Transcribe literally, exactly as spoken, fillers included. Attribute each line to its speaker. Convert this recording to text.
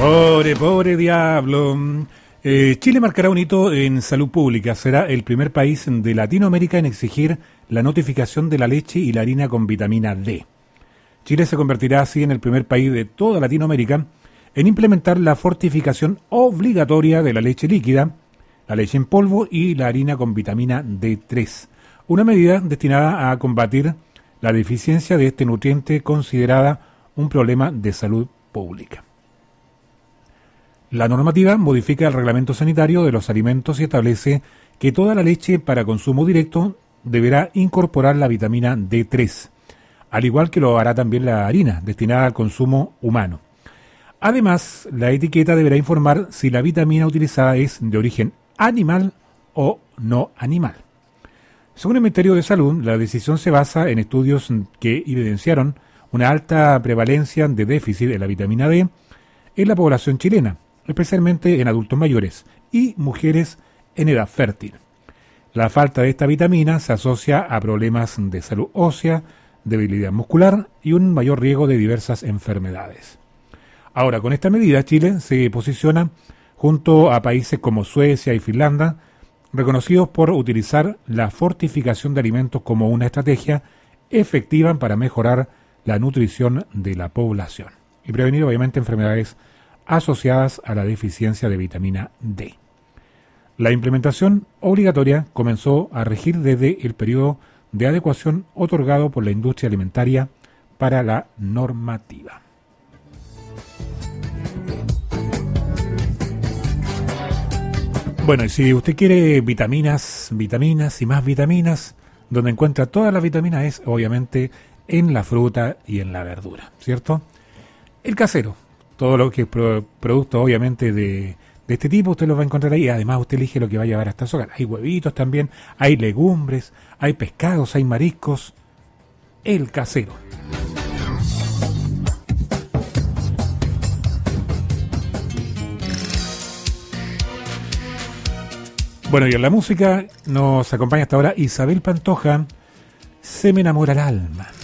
Speaker 1: Pobre, pobre diablo. Eh, Chile marcará un hito en salud pública. Será el primer país de Latinoamérica en exigir la notificación de la leche y la harina con vitamina D. Chile se convertirá así en el primer país de toda Latinoamérica en implementar la fortificación obligatoria de la leche líquida, la leche en polvo y la harina con vitamina D tres. Una medida destinada a combatir la deficiencia de este nutriente considerada un problema de salud pública. La normativa modifica el reglamento sanitario de los alimentos y establece que toda la leche para consumo directo deberá incorporar la vitamina D tres, al igual que lo hará también la harina destinada al consumo humano. Además, la etiqueta deberá informar si la vitamina utilizada es de origen animal o no animal. Según el Ministerio de Salud, la decisión se basa en estudios que evidenciaron una alta prevalencia de déficit de la vitamina D en la población chilena, especialmente en adultos mayores y mujeres en edad fértil. La falta de esta vitamina se asocia a problemas de salud ósea, debilidad muscular y un mayor riesgo de diversas enfermedades. Ahora, con esta medida, Chile se posiciona junto a países como Suecia y Finlandia, reconocidos por utilizar la fortificación de alimentos como una estrategia efectiva para mejorar la nutrición de la población y prevenir, obviamente, enfermedades asociadas a la deficiencia de vitamina D. La implementación obligatoria comenzó a regir desde el periodo de adecuación otorgado por la industria alimentaria para la normativa. Bueno, y si usted quiere vitaminas, vitaminas y más vitaminas, donde encuentra todas las vitaminas es obviamente en la fruta y en la verdura, ¿cierto? El casero. Todo lo que es pro, producto, obviamente, de, de este tipo, usted lo va a encontrar ahí. Además, usted elige lo que va a llevar hasta su hogar. Hay huevitos también, hay legumbres, hay pescados, hay mariscos. El casero. Bueno, y en la música nos acompaña hasta ahora Isabel Pantoja, Se me enamora el alma.